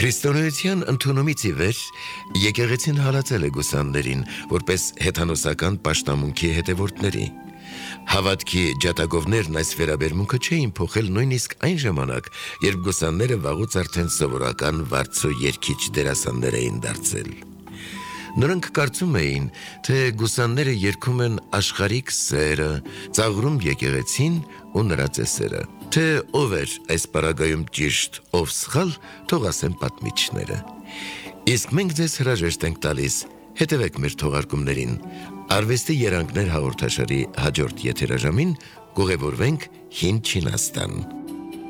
Քրիստոնեության ընդունումից ի վեր եկեղեցին հալածել է գուսաններին, որպես հեթանոսական պաշտամունքի հետևորդների։ Հավատքի ջատագովներն այս վերաբերմունքը չէին փոխել նույնիսկ այն ժամանակ, երբ գուսանները վաղուց արդեն սովորական վարձու երգիչ դերասաններ էին դարձել։ Նրանք կարծում էին, թե գուսանները երգում են աշխարհիկ սերը, ծաղրում եկեղեցին ու նրա ծեսերը։ Թե ով էր այս պարագայում ճիշտ, ով սխալ, թող ասեն պատմիչները։ Իսկ մենք ձեզ հրաժեշտ ենք տալիս, հետևեք մեր թողարկումներին։ Արվեստի երանգներ հաղորդաշարի հաջորդ եթերաժամին կուղևորվենք Հին Չինաստան։